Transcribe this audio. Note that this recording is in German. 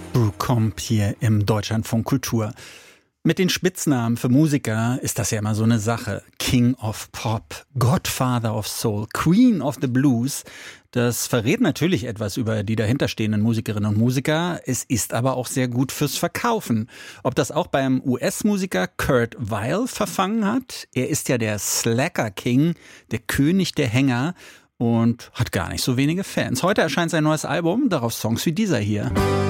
Kommt hier im Deutschlandfunk Kultur. Mit den Spitznamen für Musiker ist das ja immer so eine Sache. King of Pop, Godfather of Soul, Queen of the Blues. Das verrät natürlich etwas über die dahinterstehenden Musikerinnen und Musiker. Es ist aber auch sehr gut fürs Verkaufen. Ob das auch beim US-Musiker Kurt Weill verfangen hat? Er ist ja der Slacker King, der König der Hänger und hat gar nicht so wenige Fans. Heute erscheint sein neues Album, darauf Songs wie dieser hier.